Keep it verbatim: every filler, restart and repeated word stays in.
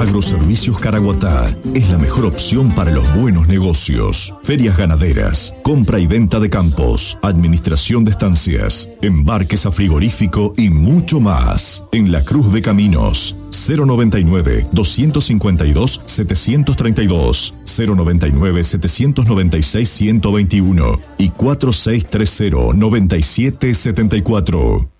Agroservicios Caraguatá es la mejor opción para los buenos negocios. Ferias ganaderas, compra y venta de campos, administración de estancias, embarques a frigorífico y mucho más. En La Cruz de Caminos, cero noventa y nueve, doscientos cincuenta y dos, setecientos treinta y dos, cero noventa y nueve, setecientos noventa y seis, ciento veintiuno y cuatro seis tres cero, noventa y siete setenta y cuatro.